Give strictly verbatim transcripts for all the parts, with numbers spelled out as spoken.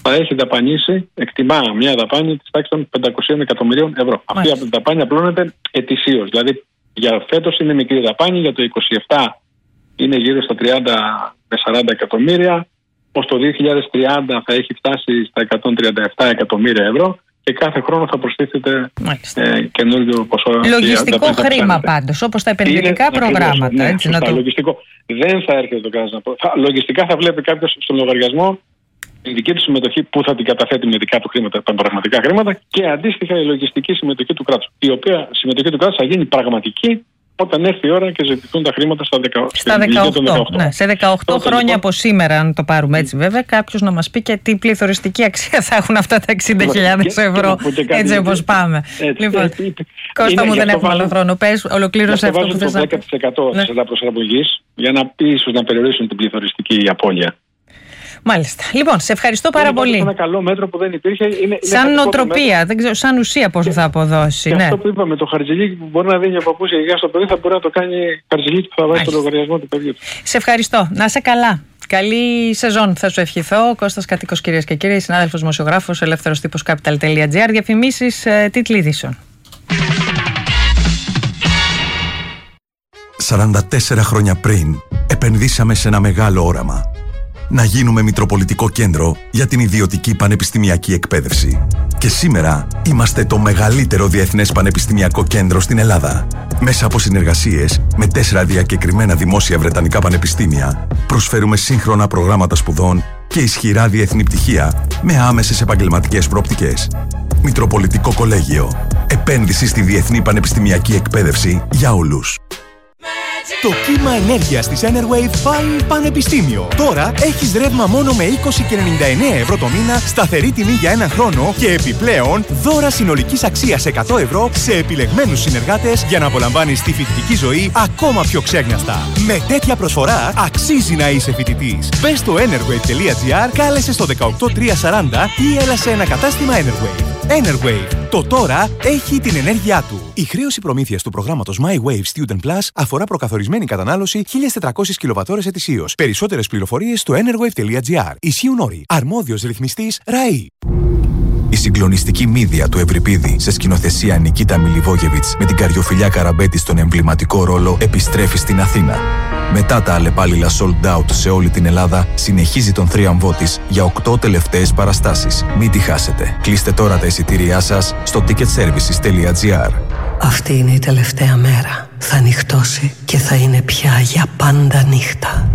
θα έχει δαπανίσει, εκτιμά μια δαπάνη της τάξης των πεντακόσια εκατομμυρίων ευρώ. Μάλιστα. Αυτή η δαπάνη απλώνεται ετησίως. Δηλαδή για φέτος είναι μικρή δαπάνη, για το είκοσι επτά είναι γύρω στα τριάντα με σαράντα εκατομμύρια, ως το δύο χιλιάδες τριάντα θα έχει φτάσει στα εκατόν τριάντα επτά εκατομμύρια ευρώ και κάθε χρόνο θα προστίθεται ε, καινούριο ποσό. Λογιστικό χρήμα πάντως, όπως τα επενδυτικά είναι, προγράμματα. Ναι, έτσι, σωστά, να το... λογιστικό. Δεν θα έρχεται το κράτος να πω. Θα, λογιστικά θα βλέπει κάποιος στον λογαριασμό η δική του συμμετοχή που θα την καταθέτει με δικά του χρήματα, τα πραγματικά χρήματα, και αντίστοιχα η λογιστική συμμετοχή του κράτους. Η οποία συμμετοχή του κράτους θα γίνει πραγματική όταν έρθει η ώρα και ζητηθούν τα χρήματα στα, δεκα... στα δεκαοκτώ. δεκαοκτώ. Ναι, σε δεκαοκτώ τότε, χρόνια λοιπόν, από σήμερα, αν το πάρουμε έτσι βέβαια, κάποιος να μας πει και τι πληθωριστική αξία θα έχουν αυτά τα εξήντα χιλιάδες ευρώ. Έτσι όπως πάμε. Έτσι, λοιπόν, έτσι, Κώστα μου, δεν έχουμε άλλο χρόνο. Πες, ολοκλήρωσε αυτό που θες να πεις. δέκα τοις εκατό της προσαρμογής για να ίσως να περιορίσουν την πληθωριστική απώλεια. Μάλιστα. Λοιπόν, σε ευχαριστώ πάρα είναι πολύ. Ένα καλό μέτρο που δεν υπήρχε. Είναι, σαν είναι νοοτροπία, δεν ξέρω, σαν ουσία πόσο θα αποδώσει. Και ναι. αυτό που είπαμε, το χαρτζηλίκι που μπορεί να δίνει ο παππούς για υγεία στο παιδί, θα μπορεί να το κάνει χαρτζηλίκι που θα βάζει στο λογαριασμό του παιδιού του. Σε ευχαριστώ. Να είσαι καλά. Καλή σεζόν θα σου ευχηθώ. Κώστας Κατοίκος, κυρίες και κύριοι, συνάδελφος δημοσιογράφος, ελεύθερος τύπος capital τελεία gr. Διαφημίσεις, ε, τίτλοι ειδήσεων. σαράντα τέσσερα χρόνια πριν, επενδύσαμε σε ένα μεγάλο όραμα. Να γίνουμε μητροπολιτικό κέντρο για την ιδιωτική πανεπιστημιακή εκπαίδευση. Και σήμερα είμαστε το μεγαλύτερο διεθνές πανεπιστημιακό κέντρο στην Ελλάδα. Μέσα από συνεργασίες με τέσσερα διακεκριμένα δημόσια βρετανικά πανεπιστήμια, προσφέρουμε σύγχρονα προγράμματα σπουδών και ισχυρά διεθνή πτυχία με άμεσες επαγγελματικές προοπτικές. Μητροπολιτικό Κολέγιο. Επένδυση στη διεθνή πανεπιστημιακή εκπαίδευση για όλους. Το κύμα ενέργειας της Enerwave πάει πανεπιστήμιο. Τώρα έχεις ρεύμα μόνο με είκοσι και ενενήντα εννέα ευρώ το μήνα, σταθερή τιμή για έναν χρόνο και επιπλέον δώρα συνολικής αξίας εκατό ευρώ σε επιλεγμένους συνεργάτες για να απολαμβάνεις τη φοιτητική ζωή ακόμα πιο ξέγναστα. Με τέτοια προσφορά αξίζει να είσαι φοιτητής. Μπες στο enerwave τελεία gr, κάλεσε στο δεκαοκτώ τριακόσια σαράντα ή έλα σε ένα κατάστημα Enerwave. Enerwave. Το τώρα έχει την ενέργειά του. Η χρέωση προμήθειας του προγράμματος MyWave Student Plus αφορά προκαθορισμένη κατανάλωση χίλιες τετρακόσιες κιλοβατώρες ετησίως. Περισσότερες πληροφορίες στο enerwave τελεία gr. Ισχύουν όροι. Αρμόδιος ρυθμιστής ΡΑΗ. Η συγκλονιστική μύδια του Ευρυπίδη σε σκηνοθεσία Νικίτα Μιλιβόγεβιτς με την Καριοφιλιά Καραμπέτη στον εμβληματικό ρόλο επιστρέφει στην Αθήνα. Μετά τα αλλεπάλληλα sold out σε όλη την Ελλάδα, συνεχίζει τον θρίαμβό της για οκτώ τελευταίες παραστάσεις. Μην τη χάσετε. Κλείστε τώρα τα εισιτήριά σας στο ticket services τελεία gr. Αυτή είναι η τελευταία μέρα. Θα νυχτώσει και θα είναι πια για πάντα νύχτα.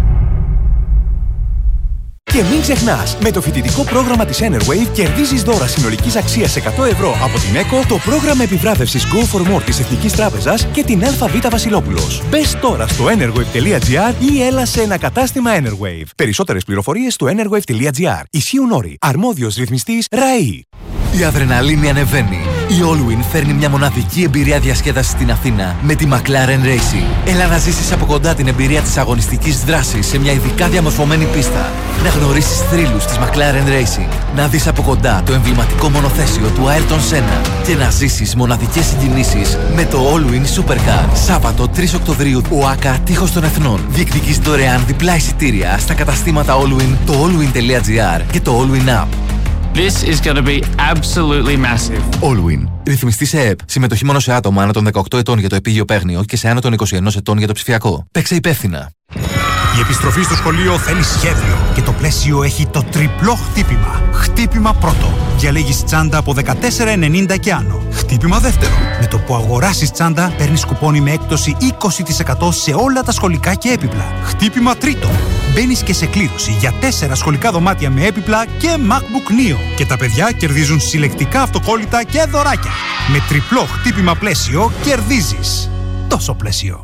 Και μην ξεχνάς, με το φοιτητικό πρόγραμμα της Enerwave κερδίζεις δώρα συνολικής αξίας εκατό ευρώ από την ΕΚΟ, το πρόγραμμα επιβράβευσης Go for More της Εθνικής Τράπεζας και την ΑΒ Βασιλόπουλος. Μπες τώρα στο enerwave τελεία gr ή έλα σε ένα κατάστημα Enerwave. Περισσότερες πληροφορίες στο enerwave τελεία gr. Ισχύουν όροι. Αρμόδιος ρυθμιστής ΡΑΗ. Η αδρεναλίνη ανεβαίνει. Η Allwin φέρνει μια μοναδική εμπειρία διασκέδασης στην Αθήνα με τη McLaren Racing. Έλα να ζήσεις από κοντά την εμπειρία της αγωνιστικής δράσης σε μια ειδικά διαμορφωμένη πίστα. Να γνωρίσεις θρύλους της McLaren Racing. Να δεις από κοντά το εμβληματικό μονοθέσιο του Ayrton Senna. Και να ζήσεις μοναδικές συγκινήσεις με το Allwin Supercar. Σάββατο τρεις Οκτωβρίου, ΟΑΚΑ Τείχος των Εθνών. Διεκδικείς δωρεάν διπλά εισιτήρια στα καταστήματα Allwin, το allwin τελεία gr και το Allwin App. This is going to be absolutely massive. Allwin. Ρυθμιστή σε ΕΕΠ. Συμμετοχή μόνο σε άτομα άνω των δεκαοκτώ ετών για το επίγειο παίγνιο και σε άνω των είκοσι ένα ετών για το ψηφιακό. Παίξε υπεύθυνα. Η επιστροφή στο σχολείο θέλει σχέδιο και το πλαίσιο έχει το τριπλό χτύπημα. Χτύπημα πρώτο. Διαλέγεις τσάντα από δεκατέσσερα ενενήντα και άνω. Χτύπημα δεύτερο. Με το που αγοράσεις τσάντα παίρνεις κουπόνι με έκπτωση είκοσι τοις εκατό σε όλα τα σχολικά και έπιπλα. Χτύπημα τρίτο. Μπαίνεις και σε κλήρωση για τέσσερα σχολικά δωμάτια με έπιπλα και MacBook Neo. Και τα παιδιά κερδίζουν συλλεκτικά αυτοκόλλητα και δωράκια. Με τριπλό χτύπημα πλαίσιο κερδίζεις. Τόσο πλαίσιο.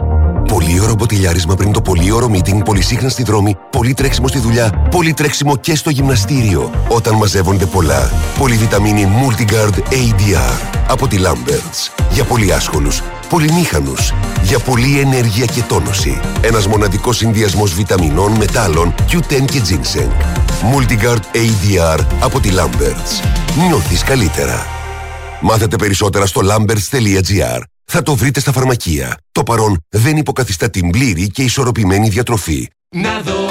Πολύ ωραίο μποτιλιάρισμα πριν το πολύ ωραίο meeting, πολύ σύγχρονα στη δρόμη, πολύ τρέξιμο στη δουλειά, πολύ τρέξιμο και στο γυμναστήριο. Όταν μαζεύονται πολλά, πολυβιταμίνη Multigard έι ντι αρ από τη Lamberts. Για πολύ άσχολους, πολυμήχανους, για πολλή ενέργεια και τόνωση. Ένας μοναδικός συνδυασμός βιταμινών, μετάλλων, κιου τεν και ginseng. Multigard έι ντι αρ από τη Lamberts. Νιώθεις καλύτερα. Μάθετε περισσότερα στο lamberts τελεία gr. Θα το βρείτε στα φαρμακεία. Το παρόν δεν υποκαθιστά την πλήρη και ισορροπημένη διατροφή. Να δω.